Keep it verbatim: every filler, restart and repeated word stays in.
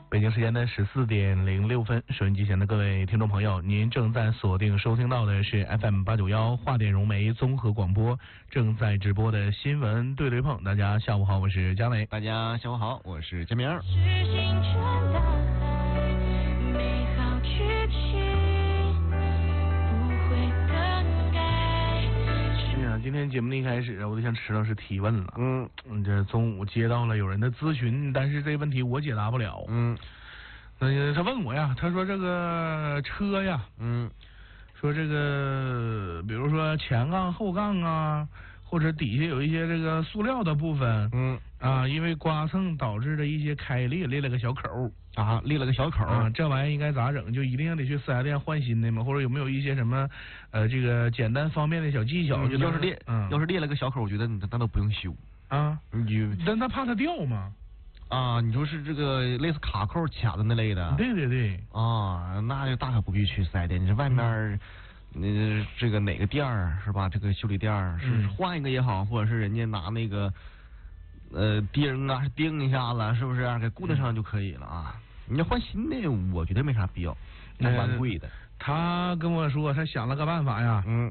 北京时间的十四点零六分，收音机前的各位听众朋友，您正在锁定收听到的是 F M 八九幺华电融媒综合广播正在直播的新闻对对碰。大家下午好，我是佳伟。 大家下午好，我是佳明。 今天节目的一开始，我就想知道是提问了。 嗯， 这中午接到了有人的咨询，但是这个问题我解答不了。 嗯， 那他问我呀，他说这个车呀， 嗯， 说这个比如说前杠后杠啊，或者底下有一些这个塑料的部分， 嗯啊，因为刮蹭导致的一些开裂，裂了个小口啊，裂了个小口啊，这玩意儿应该咋整？就一定得去四 S 店换新的吗？或者有没有一些什么呃这个简单方便的小技巧？ 嗯、 就要是裂， 嗯， 要是裂了个小口，我觉得你那都不用修啊， 你但他怕它掉吗？ 啊，你说是这个类似卡扣卡的那类的？ 对对对。 啊，那就大可不必去四 S 店，你这外面。嗯呃，这个哪个店儿是吧？这个修理店儿是换一个也好，或者是人家拿那个呃钉啊钉一下子，是不是给固定上就可以了啊？你要换新的，我觉得没啥必要，那蛮贵的。 他跟我说，他想了个办法呀， 嗯，